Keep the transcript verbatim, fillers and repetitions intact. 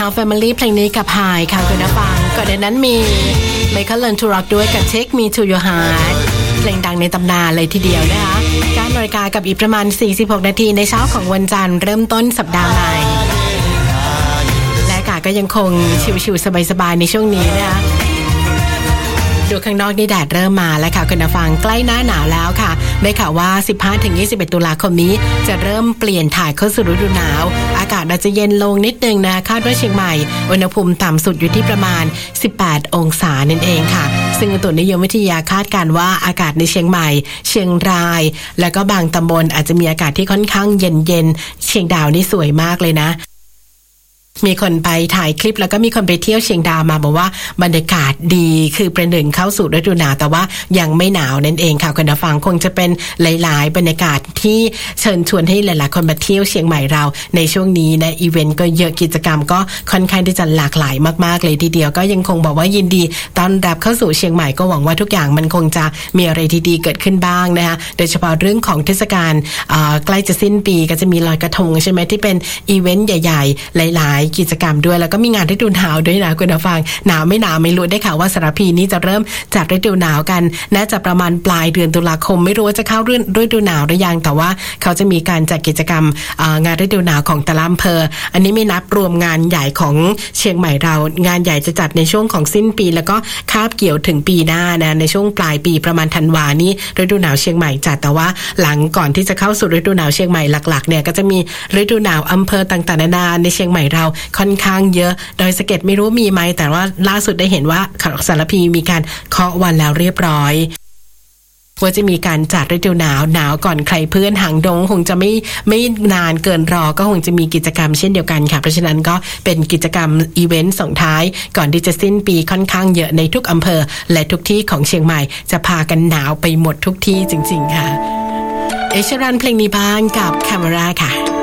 Town Family เพลงนี้กับไฮค่ะคุณผู้ฟังก่อนหน้านั้นมี Michael Learn to Rock ด้วยกับ Take Me to Your Heart เพลงดังในตำนานเลยทีเดียวนะคะเก้านาฬิกากับอีกประมาณสี่สิบหกนาทีในเช้าของวันจันทร์เริ่มต้นสัปดาห์ใหม่และอากาศก็ยังคงชิวๆสบายๆในช่วงนี้นะคะดูข้างนอกนี่แดดเริ่มมาแล้วค่ะคุณผู้ฟังใกล้หน้าหนาวแล้วค่ะได้ข่าวว่า สิบห้าถึงยี่สิบเอ็ด ตุลาคมนี้จะเริ่มเปลี่ยนถ่ายเข้าสู่ฤดูหนาวอากาศอาจจะเย็นลงนิดนึงนะคาดว่าเชียงใหม่อุณหภูมิต่ำสุดอยู่ที่ประมาณสิบแปดองศานั่นเองค่ะซึ่งอุตุนิยมวิทยาคาดการณ์ว่าอากาศในเชียงใหม่เชียงรายและก็บางตำบลอาจจะมีอากาศที่ค่อนข้างเย็นๆเชียงดาวนี่สวยมากเลยนะมีคนไปถ่ายคลิปแล้วก็มีคนไปเที่ยวเชียงดาวมาบอกว่าบรรยากาศดีคือประหนึ่งเข้าสู่ฤดูหนาวแต่ว่ายังไม่หนาวนั่นเองค่ะคุณผู้ฟังคงจะเป็นหลายๆบรรยากาศที่เชิญชวนให้หลายๆคนมาเที่ยวเชียงใหม่เราในช่วงนี้นะอีเวนต์ก็เยอะกิจกรรมก็ค่อนข้างที่จะหลากหลายมากๆเลยทีเดียวก็ยังคงบอกว่ายินดีต้อนรับเข้าสู่เชียงใหม่ก็หวังว่าทุกอย่างมันคงจะมีอะไรดีๆเกิดขึ้นบ้างนะคะโดยเฉพาะเรื่องของเทศกาลใกล้จะสิ้นปีก็จะมีลอยกระทงใช่ไหมที่เป็นอีเวนต์ใหญ่ๆหลายๆกิจกรรมด้วยแล้วก็มีงานฤดูหนาวด้วยนะคุณผู้ฟังหนาวไม่หนาวไม่รู้ได้ข่าวว่าสารพีนี้จะเริ่มจัดฤดูหนาวกันน่าจะประมาณปลายเดือนตุลาคมไม่รู้ว่าจะเข้าฤดูหนาวหรือยังแต่ว่าเขาจะมีการจัดกิจกรรมงานฤดูหนาวของแต่ละอำเภออันนี้ไม่นับรวมงานใหญ่ของเชียงใหม่เรางานใหญ่จะจัดในช่วงของสิ้นปีแล้วก็คาบเกี่ยวถึงปีหน้านะในช่วงปลายปีประมาณธันวานี้ฤดูหนาวเชียงใหม่จัดแต่ว่าหลังก่อนที่จะเข้าสู่ฤดูหนาวเชียงใหม่หลักๆเนี่ยก็จะมีฤดูหนาวอำเภอต่างๆนานาในเชียงใหม่เราค่อนข้างเยอะโดยสเก็ตไม่รู้มีไหมแต่ว่าล่าสุดได้เห็นว่าสารพีมีการเคาะวันแล้วเรียบร้อยว่าจะมีการจัดฤดูหนาวหนาวก่อนใครเพื่อนหางดงคงจะไม่ไม่นานเกินรอก็คงจะมีกิจกรรมเช่นเดียวกันค่ะเพราะฉะนั้นก็เป็นกิจกรรมอีเวนต์ส่งท้ายก่อนที่จะสิ้นปีค่อนข้างเยอะในทุกอำเภอและทุกที่ของเชียงใหม่จะพากันหนาวไปหมดทุกที่จริงๆค่ะเอชรันเพลงนี้บ้างกับแคมเมราค่ะ